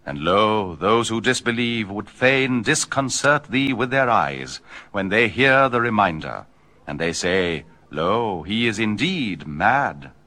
And lo, those who disbelieve would fain disconcert thee with their eyes, when they hear the reminder, and they say, Lo, he is indeed mad.